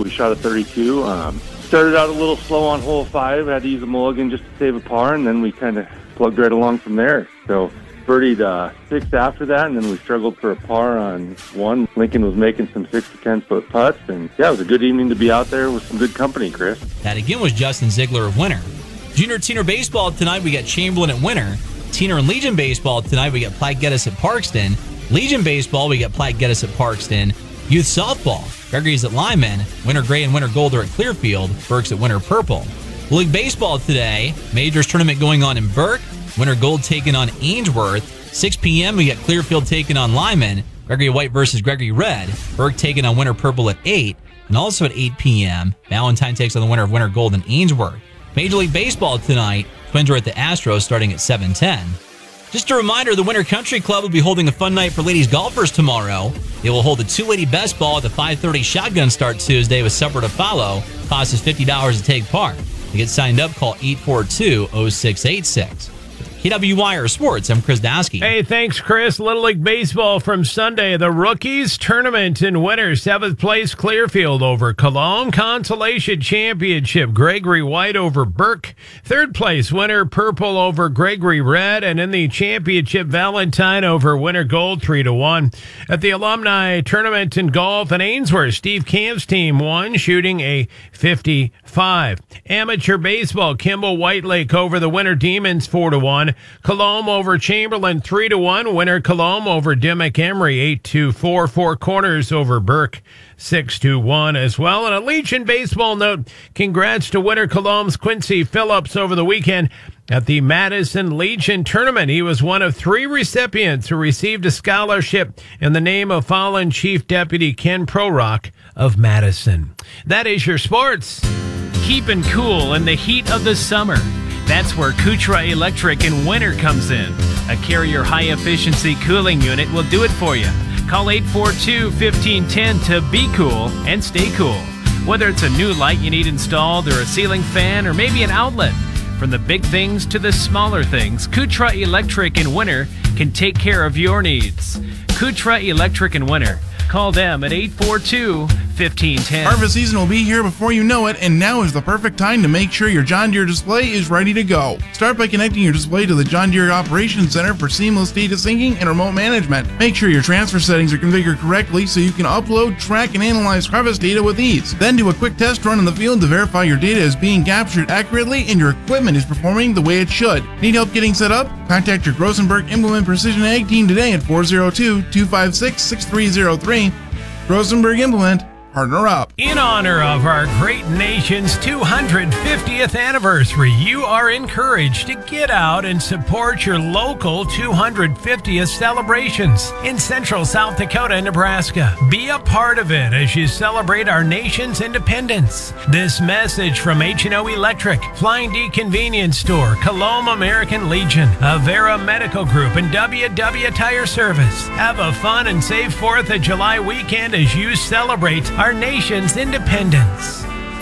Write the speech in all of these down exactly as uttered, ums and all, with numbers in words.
We shot a thirty-two. Um, started out a little slow on hole five, had to use a mulligan just to save a par, and then we kind of plugged right along from there. So birdied uh, six after that, and then we struggled for a par on one. Lincoln was making some six to ten foot putts, and yeah, it was a good evening to be out there with some good company, Chris. That again was Justin Ziegler of Winter. Junior Teener Baseball tonight, we got Chamberlain at Winter. Teener and Legion Baseball tonight, we got Platte Geddes at Parkston. Legion Baseball, we got Platte Geddes at Parkston. Youth Softball, Gregory's at Lyman. Winter Gray and Winter Gold are at Clearfield. Burke's at Winter Purple. League Baseball today, Majors tournament going on in Burke. Winter Gold taking on Ainsworth. six p.m. we got Clearfield taking on Lyman. Gregory White versus Gregory Red. Burke taking on Winter Purple at eight. And also at eight p.m., Valentine takes on the winner of Winter Gold and Ainsworth. Major League Baseball tonight, Twins are at the Astros starting at seven ten. Just a reminder, the Winter Country Club will be holding a fun night for ladies golfers tomorrow. They will hold the two-lady best ball at the five thirty shotgun start Tuesday with supper to follow. Cost is fifty dollars to take part. To get signed up, call eight four two, oh six eight six. K W Y R Sports, I'm Chris Dowski. Hey, thanks, Chris. Little League Baseball from Sunday. The Rookies Tournament in Winter. Seventh place, Clearfield over Cologne. Consolation Championship, Gregory White over Burke. Third place, Winter Purple over Gregory Red. And in the championship, Valentine over Winter Gold, three to one. At the Alumni Tournament in Golf in Ainsworth, Steve Camp's team won, shooting a fifty-five. Amateur Baseball, Kimball Whitelake over the Winter Demons, four to one. Colombe over Chamberlain, three to one. Winner Colombe over Dimmock Emery, eight to four. Four Corners over Burke, six to one as well. And a Legion baseball note, congrats to Winter Colombe's Quincy Phillips over the weekend at the Madison Legion Tournament. He was one of three recipients who received a scholarship in the name of fallen Chief Deputy Ken Prorock of Madison. That is your sports. Keeping cool in the heat of the summer. That's where Kutra Electric in Winter comes in. A Carrier high-efficiency cooling unit will do it for you. Call eight four two, one five one zero to be cool and stay cool. Whether it's a new light you need installed or a ceiling fan or maybe an outlet, from the big things to the smaller things, Kutra Electric in Winter can take care of your needs. Kutra Electric in Winter. Call them at eight four two, one five one zero. Harvest season will be here before you know it, and now is the perfect time to make sure your John Deere display is ready to go. Start by connecting your display to the John Deere Operations Center for seamless data syncing and remote management. Make sure your transfer settings are configured correctly so you can upload, track, and analyze harvest data with ease. Then do a quick test run in the field to verify your data is being captured accurately and your equipment is performing the way it should. Need help getting set up? Contact your Grosenberg Implement Precision Ag team today at four oh two, two five six, six three oh three. Grosenberg Implement, partner up. In honor of our great nation's two hundred fiftieth anniversary, you are encouraged to get out and support your local two hundred fiftieth celebrations in Central South Dakota and Nebraska. Be a part of it as you celebrate our nation's independence. This message from H and O Electric, Flying D Convenience Store, Colombe American Legion, Avera Medical Group, and W W Tire Service. Have a fun and safe fourth of July weekend as you celebrate our nation's independence.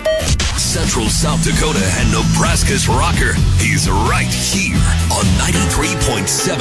Central South Dakota and Nebraska's rocker. He's right here on ninety-three point seven